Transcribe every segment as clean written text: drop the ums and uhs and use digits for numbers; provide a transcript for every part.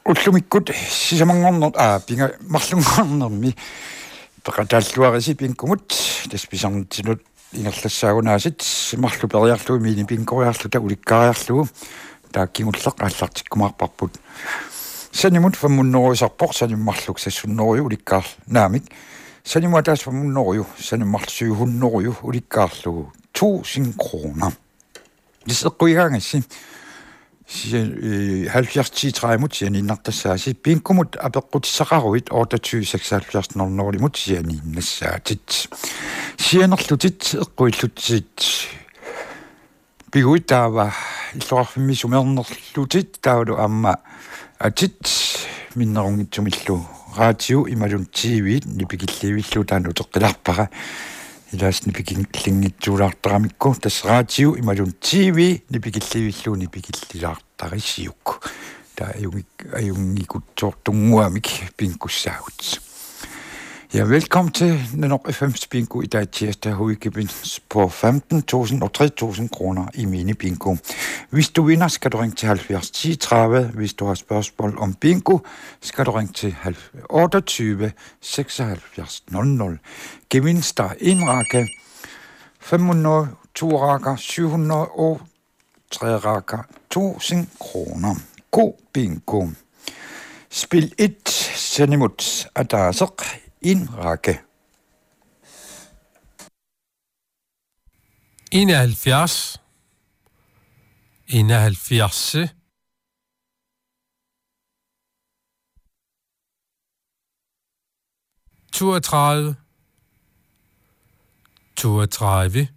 уллумиккут сисамангорнер пинга марлунгорнерми пекатааллуарisi пинкумут тасписарнитсинут ингерлассаагунаасит марлу периарлуи мини пинкориарлу та уликкариарлугу тааккигуллеқ ааллартиккумаарпарпут санимут фаммуннеруисарпор саниммарлук сассуннерую уликкаар наамик санимуа таас фаммуннерую саниммарлсуйухуннерую уликкаарлугу 1000 kroner лисеққуигаангасси 70-30 сианиннартассааси пинкумут апеққутиссақаруит 287600 сианиннассаатит сианерлутит эққуиллутсит пигуитаава иллуарфимми сумернерлутит таалу амма атит миннерунгитсумиллу радио ималун тв нипикилливиллу таану теққиларпара илаасни пикиллингитсуулаартарамикку тас радио ималун тв нипикилливиллу нипикиллилаартарисиук таа аюнгикутсоортунгуамик пинкуссаагут. Ja, velkommen til Nanok FM's bingo i dag tirsdag, hovedgevinst på 15.000 og 3.000 kroner i mini-bingo. Hvis du vinder, skal du ringe til 70 10 30. Hvis du har spørgsmål om bingo, skal du ringe til 28 76 00. Gevinst er en række, 500, 2 rækker, 700 og 3 rækker, 1.000 kroner. God bingo. Spil 1, send imod adasser. En række. 71 71 32 32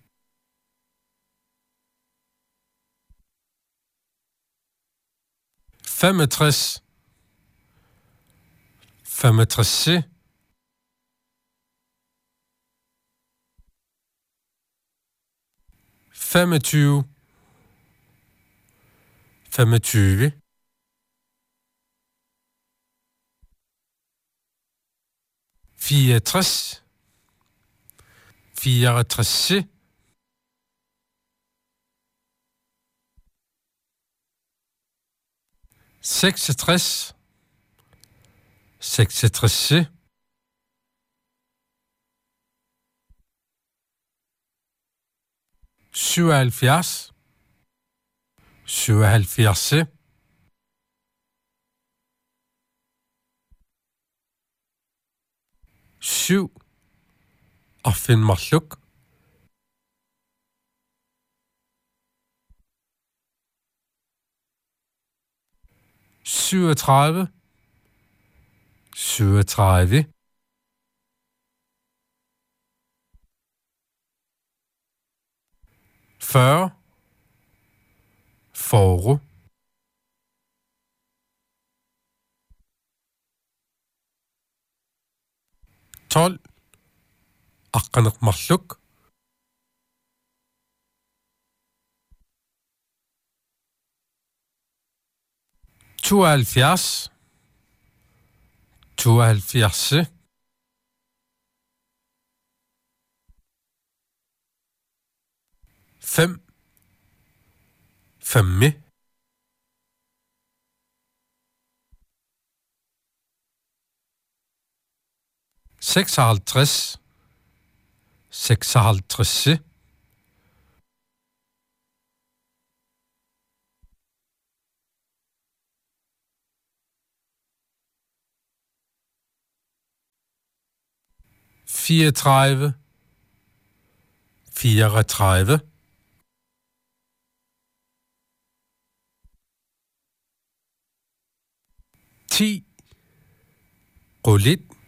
65 65 25 25 64 64 66 66 77 77 7 og find marluk 37 37 40 40 12 أقنق مرلوك 72 72 5 5 56 56 34 34 10 قلت